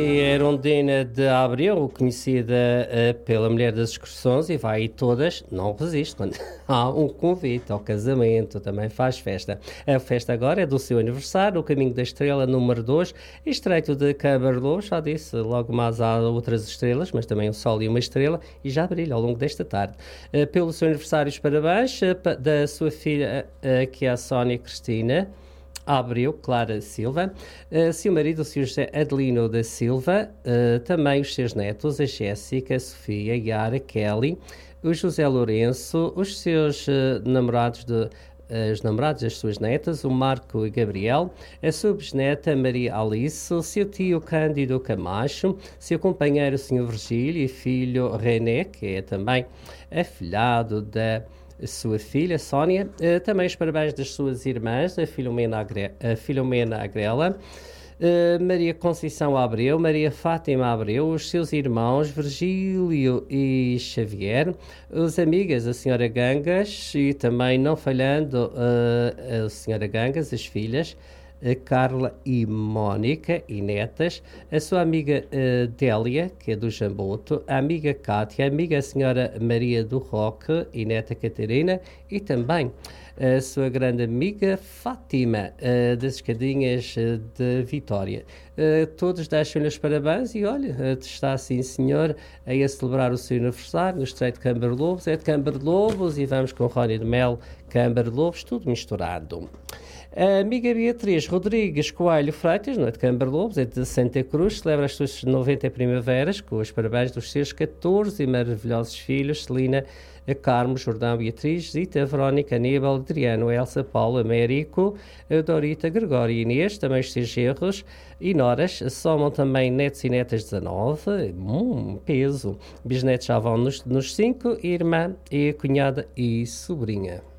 Erundina de Abreu, conhecida pela mulher das excursões, e vai todas, não resiste, quando há um convite ao casamento, também faz festa. A festa agora é do seu aniversário, o Caminho da Estrela número 2, Estreito de Cambarlou, já disse, logo mais há outras estrelas, mas também um sol e uma estrela, e já brilha ao longo desta tarde. Pelo seu aniversário, os parabéns da sua filha, que é a Sónia Cristina Abreu, Clara Silva, seu marido, o Sr. José Adelino da Silva, também os seus netos, a Jéssica, a Sofia, a Yara, a Kelly, o José Lourenço, os seus namorados os namorados das suas netas, o Marco e Gabriel, a sua bisneta Maria Alice, o seu tio Cândido Camacho, seu companheiro, o Sr. Virgílio, e filho René, que é também afilhado da sua filha, Sónia, também os parabéns das suas irmãs, a Filomena Agrela, Maria Conceição Abreu, Maria Fátima Abreu, os seus irmãos Virgílio e Xavier, as amigas, a senhora Gangas e também, não falhando, a senhora Gangas, as filhas, a Carla e Mónica e netas, a sua amiga Délia, que é do Jamboto, a amiga Cátia, a amiga a senhora Maria do Roque e neta Catarina, e também a sua grande amiga Fátima, das Escadinhas de Vitória. Todos deixam-lhe os parabéns e olha, está sim senhor a celebrar o seu aniversário no Estreito de Cambarlobos, é de Cambarlobos, e vamos com Rónia de Mel, Cambarlobos, tudo misturado. A amiga Beatriz Rodrigues Coelho Freitas, não é de Cambarlobos, é de Santa Cruz, celebra as suas 90 primaveras, com os parabéns dos seus 14 maravilhosos filhos, Celina, a Carmo, Jordão, Beatriz, Zita, Verónica, Aníbal, Adriano, Elsa, Paulo, Américo, a Dorita, Gregório e Inês, também os seus genros e noras, somam também netos e netas 19, peso, bisnetos já vão nos 5, irmã e cunhada e sobrinha.